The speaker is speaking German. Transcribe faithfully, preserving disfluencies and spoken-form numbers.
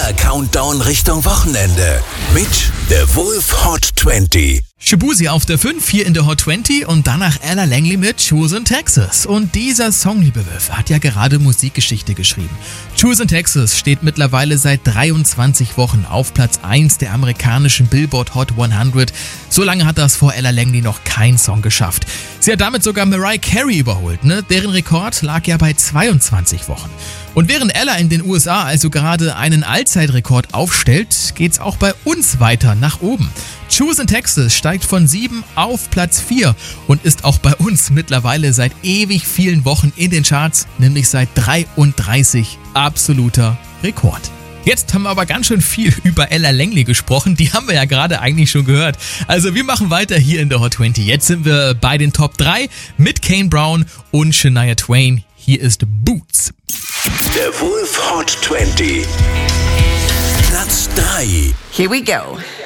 Der Countdown Richtung Wochenende mit The Wolf Hot zwanzig. Shaboozey auf der fünf, hier in der Hot zwanzig und danach Ella Langley mit Choose in Texas. Und dieser Song, liebe Wolf, hat ja gerade Musikgeschichte geschrieben. Choose in Texas steht mittlerweile seit dreiundzwanzig Wochen auf Platz eins der amerikanischen Billboard Hot hundert. So lange hat das vor Ella Langley noch kein Song geschafft. Sie hat damit sogar Mariah Carey überholt, ne? Deren Rekord lag ja bei zweiundzwanzig Wochen. Und während Ella in den U S A also gerade einen Allzeitrekord aufstellt, geht's auch bei uns weiter nach oben. Choose in Texas steigt von sieben auf Platz vier und ist auch bei uns mittlerweile seit ewig vielen Wochen in den Charts, nämlich seit dreiunddreißig. Absoluter Rekord. Jetzt haben wir aber ganz schön viel über Ella Langley gesprochen, die haben wir ja gerade eigentlich schon gehört. Also wir machen weiter hier in der Hot zwanzig. Jetzt sind wir bei den Top drei mit Kane Brown und Shania Twain. Hier ist Boots. Der Wolf Hot zwanzig. Platz drei. Here we go.